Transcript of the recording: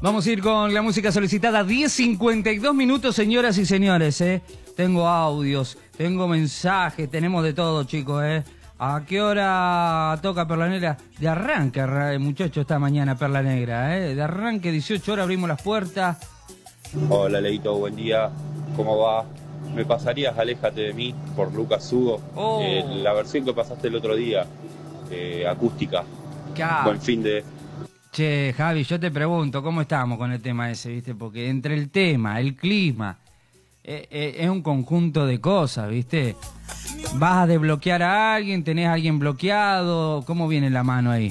Vamos a ir con la música solicitada. 10:52 minutos, señoras y señores, Tengo audios, tengo mensajes, tenemos de todo, chicos, ¿A qué hora toca Perla Negra? De arranque, muchachos, esta mañana Perla Negra, De arranque, 18 horas, abrimos las puertas. Hola, Leito, buen día. ¿Cómo va? ¿Me pasarías Aléjate de mí por Lucas Hugo? La versión que pasaste el otro día, acústica. Buen fin de... Che, Javi, yo te pregunto, ¿cómo estamos con el tema ese, viste? Porque entre el tema, el clima, es un conjunto de cosas, viste. ¿Vas a desbloquear a alguien? ¿Tenés a alguien bloqueado? ¿Cómo viene la mano ahí?